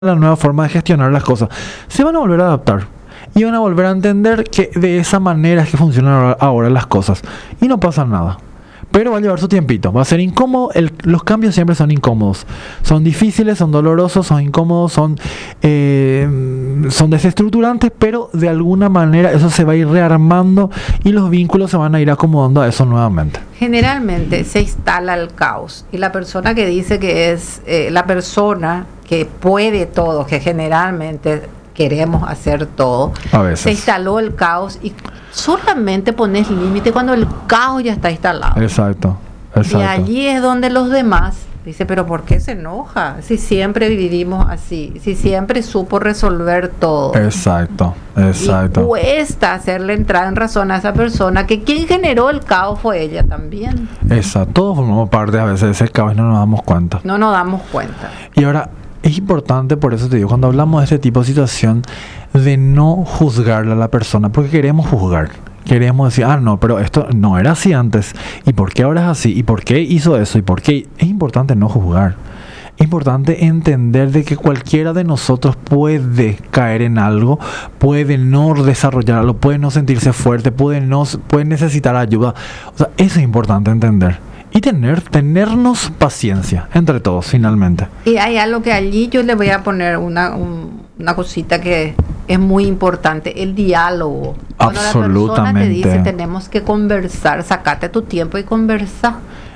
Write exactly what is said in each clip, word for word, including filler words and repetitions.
la nueva forma de gestionar las cosas, se van a volver a adaptar y van a volver a entender que de esa manera es que funcionan ahora, ahora las cosas y no pasa nada. Pero va a llevar su tiempito, va a ser incómodo. El, los cambios siempre son incómodos, son difíciles, son dolorosos, son incómodos, son, eh, son desestructurantes, pero de alguna manera eso se va a ir rearmando y los vínculos se van a ir acomodando a eso nuevamente. Generalmente se instala el caos y la persona que dice que es eh, la persona que puede todo, que generalmente queremos hacer todo, A veces. se instaló el caos y solamente pones límite cuando el caos ya está instalado. Exacto, exacto. Y allí es donde los demás dicen, pero ¿por qué se enoja? Si siempre vivimos así, si siempre supo resolver todo. Exacto, exacto. Y cuesta hacerle entrar en razón a esa persona que quien generó el caos fue ella también. Exacto, todos formamos parte a veces de ese caos y no nos damos cuenta. No nos damos cuenta. Y ahora, es importante, por eso te digo, cuando hablamos de este tipo de situación, de no juzgarle a la persona, porque queremos juzgar. Queremos decir, ah, no, pero esto no era así antes. ¿Y por qué ahora es así? ¿Y por qué hizo eso? ¿Y por qué? Es importante no juzgar. Es importante entender de que cualquiera de nosotros puede caer en algo, puede no desarrollarlo, puede no sentirse fuerte, puede, no, puede necesitar ayuda. O sea, eso es importante entender. Y tener, tenernos paciencia entre todos, finalmente. Y hay algo que allí yo le voy a poner una, un, una cosita que es muy importante, el diálogo. Cuando Absolutamente. la persona te dice, tenemos que conversar, sacate tu tiempo y conversa.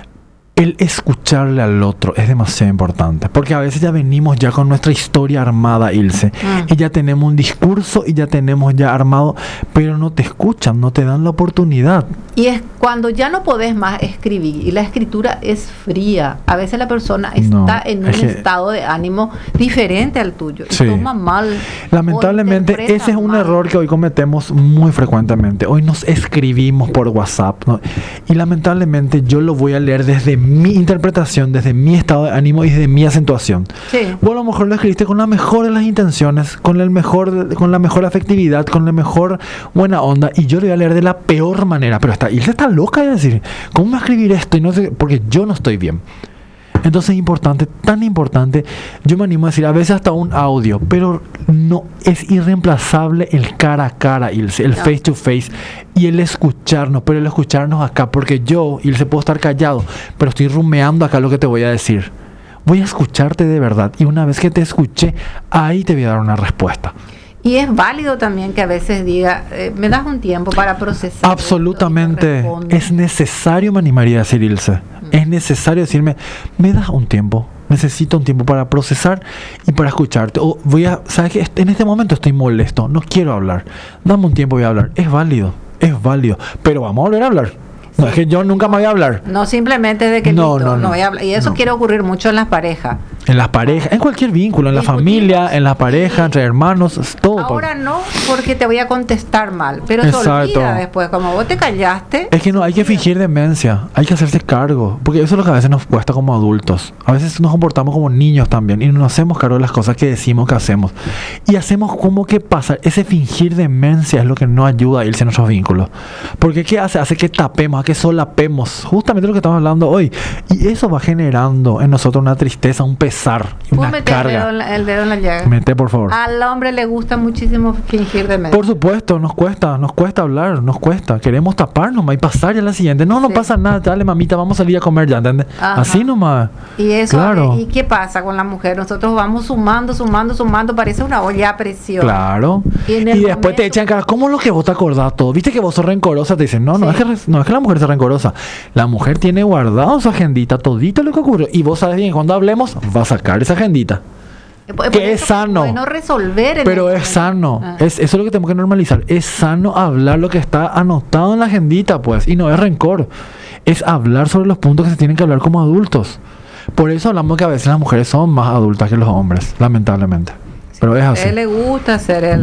El escucharle al otro es demasiado importante, porque a veces ya venimos ya con nuestra historia armada, Ilse, mm. y ya tenemos un discurso y ya tenemos ya armado, pero no te escuchan, no te dan la oportunidad. Y es cuando ya no podés más escribir y la escritura es fría. A veces la persona está no, en un que, estado de ánimo diferente al tuyo y sí. toma mal. Lamentablemente ese es un mal. error que hoy cometemos muy frecuentemente. Hoy nos escribimos por WhatsApp, ¿no? Y lamentablemente yo lo voy a leer desde mi interpretación, desde mi estado de ánimo y desde mi acentuación. Sí. Vos a lo mejor lo escribiste con la mejor de las intenciones, con el mejor, con la mejor afectividad, con la mejor buena onda, y yo lo voy a leer de la peor manera. Pero está, Ilse está loca de decir, ¿cómo me va a escribir esto? Y no sé, porque yo no estoy bien. Entonces es importante, tan importante, yo me animo a decir, a veces hasta un audio, pero no es irreemplazable el cara a cara, Ilse, el no. face to face y el escucharnos, pero el escucharnos acá, porque yo, Ilse, puedo estar callado, pero estoy rumeando acá lo que te voy a decir. Voy a escucharte de verdad y una vez que te escuché, ahí te voy a dar una respuesta. Y es válido también que a veces diga, eh, me das un tiempo para procesar. Absolutamente. Es necesario, me animaría a decir, Ilse. Mm. Es necesario decirme, me das un tiempo. Necesito un tiempo para procesar y para escucharte. O voy a, ¿sabes qué? En este momento estoy molesto, no quiero hablar. Dame un tiempo y voy a hablar. Es válido, es válido. Pero vamos a volver a hablar. No, sí. Es que yo nunca me voy a hablar. No simplemente de que no, listo, no, no, no voy a hablar. Y eso no. quiere ocurrir mucho en las parejas. En las parejas, en cualquier vínculo, en la familia, en la pareja, entre hermanos, todo. Ahora no, porque te voy a contestar mal, pero Exacto. se olvida después, como vos te callaste. Es que no, hay que fingir demencia, hay que hacerse cargo, porque eso es lo que a veces nos cuesta como adultos. A veces nos comportamos como niños también y no nos hacemos cargo de las cosas que decimos que hacemos. Y hacemos como que pasa, ese fingir demencia es lo que no ayuda a irse a nuestros vínculos. Porque ¿qué hace? Hace que tapemos, a que solapemos, justamente lo que estamos hablando hoy. Y eso va generando en nosotros una tristeza, un pesar. Y una carga. El dedo, en la, el dedo en la llaga. Mete, por favor. Al hombre le gusta muchísimo fingir demencia. Por supuesto, nos cuesta, nos cuesta hablar, nos cuesta. Queremos taparnos y pasar ya a la siguiente. No, no sí. pasa nada, dale mamita, vamos a salir a comer ya, ¿entiendes? Ajá. Así nomás. Y eso, claro. ¿Y qué pasa con la mujer? Nosotros vamos sumando, sumando, sumando, parece una olla a presión. Claro. Y, y después momento... te echan cara, ¿cómo lo que vos te acordás todo? ¿Viste que vos sos rencorosa? Te dicen, no, no, sí. es que, no es que la mujer sea rencorosa. La mujer tiene guardado su agendita, todito lo que ocurrió. Y vos sabes bien, cuando hablemos, va a sacar esa agendita. Pues que es sano, bueno resolver pero es sano, ah. es, eso es lo que tenemos que normalizar. Es sano hablar lo que está anotado en la agendita, pues, y no es rencor, es hablar sobre los puntos que se tienen que hablar como adultos. Por eso hablamos que a veces las mujeres son más adultas que los hombres, lamentablemente. Sí, pero es así. A él le gusta ser el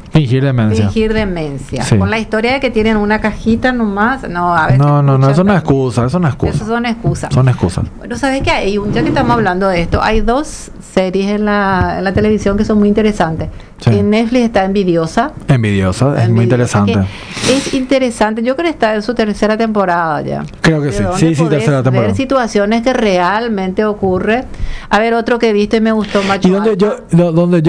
Fingir demencia. Fingir demencia. Sí. Con la historia de que tienen una cajita nomás. No, a veces No, no, no, escuchan eso no es también. excusa, eso no es excusa. Esas son excusas. Son excusas. Bueno, ¿sabes qué hay? Un- Ya que estamos hablando de esto, hay dos series en la, en la televisión que son muy interesantes. Sí. En Netflix está Envidiosa. Envidiosa, es muy Envidiosa, interesante. que Es interesante. Yo creo que está en su tercera temporada ya. Creo que De sí. donde Sí, sí, podés tercera temporada. ver situaciones que realmente ocurren. A ver, otro que viste y me gustó, Macho Y donde Alfa. yo, do- donde yo